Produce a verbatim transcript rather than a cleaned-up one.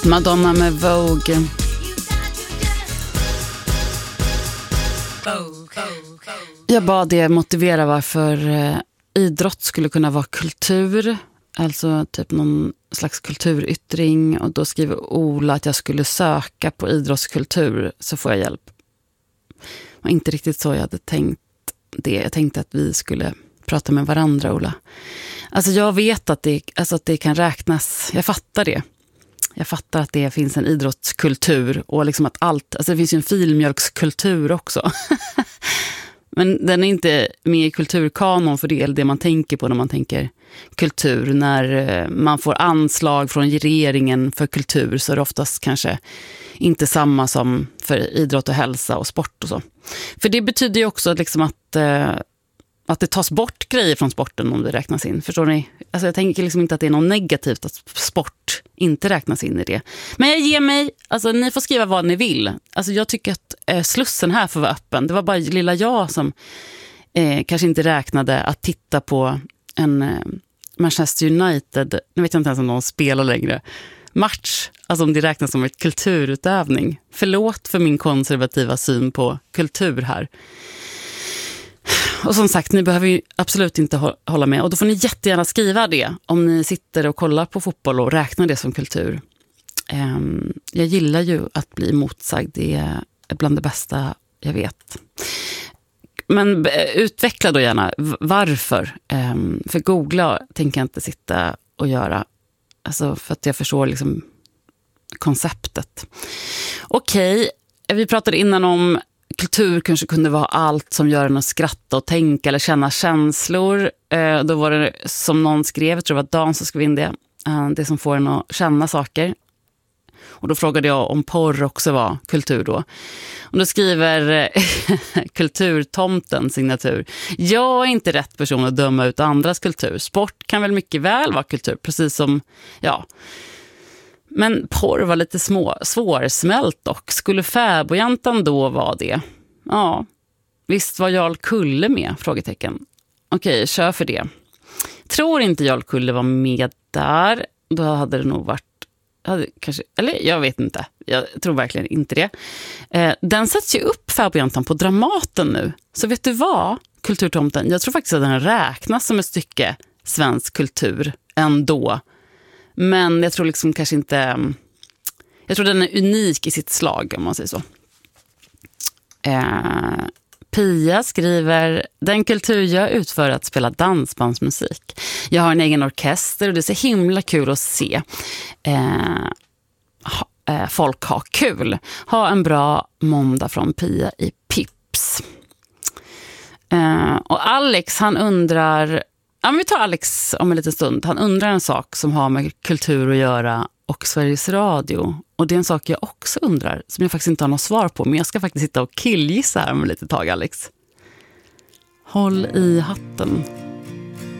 Madonna med Vogue. Jag bad det motivera varför eh, idrott skulle kunna vara kultur. Alltså typ någon slags kulturyttring. Och då skriver Ola att jag skulle söka på idrottskultur, så får jag hjälp. Det var inte riktigt så jag hade tänkt det. Jag tänkte att vi skulle prata med varandra, Ola. Alltså jag vet att det, alltså att det kan räknas. Jag fattar det. Jag fattar att det finns en idrottskultur och liksom att allt, alltså det finns ju en filmjölkskultur också. Men den är inte med i kulturkanon, för det är det man tänker på när man tänker kultur. När man får anslag från regeringen för kultur så är det oftast kanske inte samma som för idrott och hälsa och sport och så. För det betyder ju också liksom att att det tas bort grejer från sporten om det räknas in. Förstår ni? Alltså jag tänker liksom inte att det är något negativt att sport inte räknas in i det. Men jag ger mig, alltså ni får skriva vad ni vill. Alltså jag tycker att eh, slussen här får vara öppen. Det var bara lilla jag som eh, kanske inte räknade att titta på en eh, Manchester United, nu vet jag inte ens om de spelar längre, match. Alltså om det räknas som ett kulturutövning. Förlåt för min konservativa syn på kultur här. Och som sagt, ni behöver ju absolut inte hålla med. Och då får ni jättegärna skriva det om ni sitter och kollar på fotboll och räknar det som kultur. Jag gillar ju att bli motsagd. Det är bland det bästa jag vet. Men utveckla då gärna varför. För googla tänker jag inte sitta och göra. Alltså för att jag förstår liksom konceptet. Okej, vi pratade innan om kultur kanske kunde vara allt som gör en att skratta och tänka eller känna känslor. Eh, då var det som någon skrev, jag tror det var Dan som skrev in det, eh, det som får en att känna saker. Och då frågade jag om porr också var kultur då. Och då skriver eh, kulturtomten signatur: jag är inte rätt person att döma ut andras kultur. Sport kan väl mycket väl vara kultur, precis som, ja... Men porr var lite små, svårsmält och skulle fäbodjäntan då vara det? Ja, visst var Jarl Kulle med? Frågetecken. Okej, kör för det. Tror inte Jarl Kulle var med där. Då hade det nog varit... Hade, kanske, eller jag vet inte. Jag tror verkligen inte det. Eh, den sätts ju upp fäbodjäntan på Dramaten nu. Så vet du vad, kulturtomten? Jag tror faktiskt att den räknas som ett stycke svensk kultur ändå. Men jag tror liksom kanske inte... Jag tror den är unik i sitt slag, om man säger så. Eh, Pia skriver: den kultur jag utför att spela dansbandsmusik. Jag har en egen orkester och det är så himla kul att se. Eh, ha, eh, folk har kul. Ha en bra måndag från Pia i Pips. Eh, och Alex, han undrar... Ja, men vi tar Alex om en liten stund. Han undrar en sak som har med kultur att göra och Sveriges Radio. Och det är en sak jag också undrar, som jag faktiskt inte har något svar på. Men jag ska faktiskt sitta och killgissa här om ett litet tag, Alex. Håll i hatten.